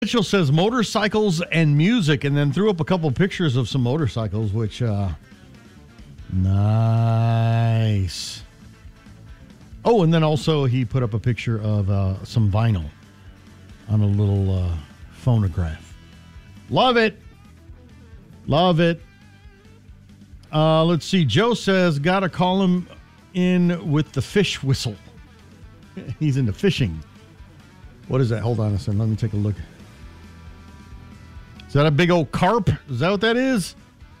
Mitchell says motorcycles and music, and then threw up a couple pictures of some motorcycles, which, nice. Oh, and then also he put up a picture of some vinyl on a little phonograph. Love it. Love it. Let's see. Joe says, gotta call him in with the fish whistle. He's into fishing. What is that? Hold on a second. Let me take a look. Is that a big old carp? Is that what that is?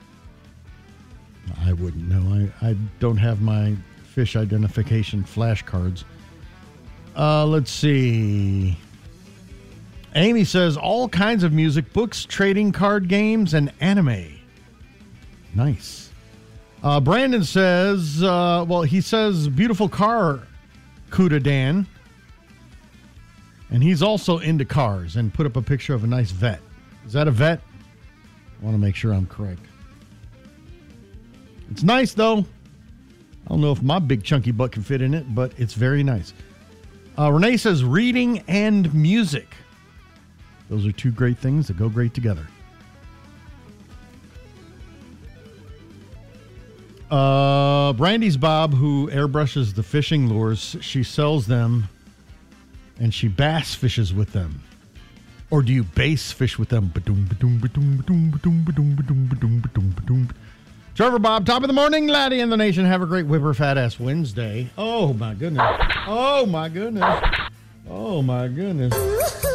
I wouldn't know. I don't have my fish identification flashcards. Let's see. Amy says all kinds of music, books, trading card games, and anime. Nice. Brandon says, he says beautiful car, Kuda Dan. And he's also into cars and put up a picture of a nice vet. Is that a vet? I want to make sure I'm correct. It's nice, though. I don't know if my big chunky butt can fit in it, but it's very nice. Renee says reading and music. Those are two great things that go great together. Brandy's Bob, who airbrushes the fishing lures, she sells them and she bass fishes with them. Or do you bass fish with them? Trevor Bob, top of the morning, Laddie and the nation. Have a great Whipper Fat Ass Wednesday. Oh, my goodness. Oh, my goodness. Oh, my goodness.